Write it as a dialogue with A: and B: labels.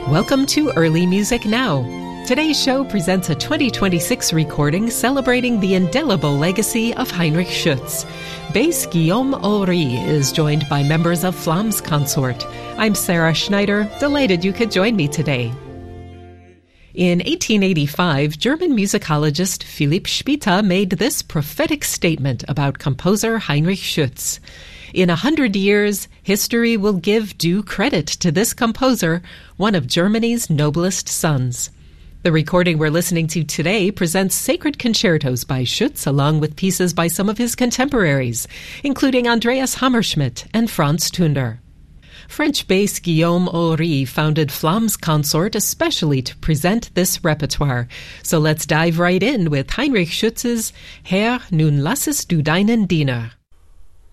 A: Welcome to Early Music Now. Today's show presents a 2026 recording celebrating the indelible legacy of Heinrich Schütz. Bass Guillaume Ulrich is joined by members of Flamm's Consort. I'm Sarah Schneider, delighted you could join me today. In 1885, German musicologist Philipp Spitta made this prophetic statement about composer Heinrich Schütz. In 100 years, history will give due credit to this composer, one of Germany's noblest sons. The recording we're listening to today presents sacred concertos by Schütz along with pieces by some of his contemporaries, including Andreas Hammerschmidt and Franz Tunder. French bass Guillaume Ulrich founded Flamm's Consort especially to present this repertoire. So let's dive right in with Heinrich Schütz's Herr, nun lassest du deinen Diener.